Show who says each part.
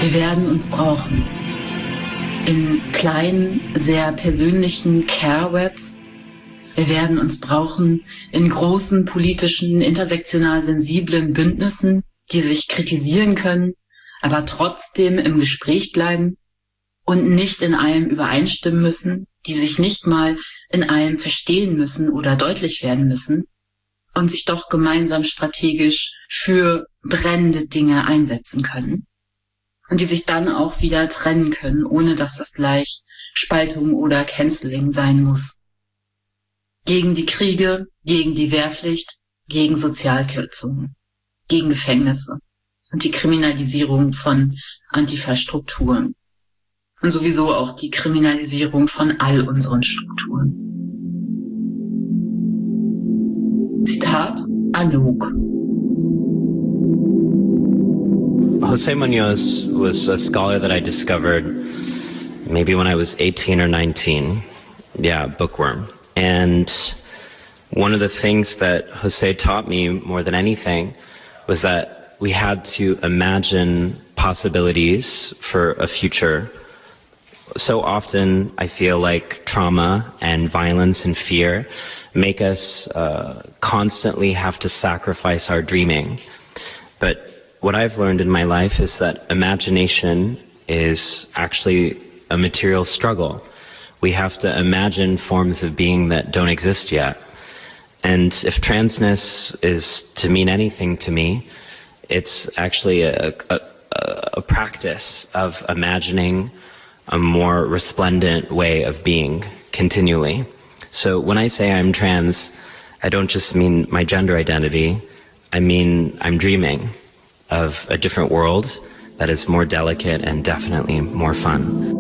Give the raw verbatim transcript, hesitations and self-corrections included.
Speaker 1: Wir werden uns brauchen. In kleinen, sehr persönlichen Care-Webs. Wir werden uns brauchen in großen politischen, intersektional sensiblen Bündnissen, die sich kritisieren können, aber trotzdem im Gespräch bleiben und nicht in allem übereinstimmen müssen, die sich nicht mal in allem verstehen müssen oder deutlich werden müssen und sich doch gemeinsam strategisch für brennende Dinge einsetzen können. Und die sich dann auch wieder trennen können, ohne dass das gleich Spaltung oder Canceling sein muss. Gegen die Kriege, gegen die Wehrpflicht, gegen Sozialkürzungen, gegen Gefängnisse und die Kriminalisierung von Antifa-Strukturen. Und sowieso auch die Kriminalisierung von all unseren Strukturen. Zitat Anouk.
Speaker 2: José Munoz was a scholar that I discovered maybe when I was eighteen or nineteen. Yeah, bookworm. And one of the things that José taught me more than anything was that we had to imagine possibilities for a future. So often I feel like trauma and violence and fear make us uh, constantly have to sacrifice our dreaming. But what I've learned in my life is that imagination is actually a material struggle. We have to imagine forms of being that don't exist yet. And if transness is to mean anything to me, it's actually a, a, a practice of imagining a more resplendent way of being continually. So when I say I'm trans, I don't just mean my gender identity. I mean I'm dreaming of a different world that is more delicate and definitely more fun.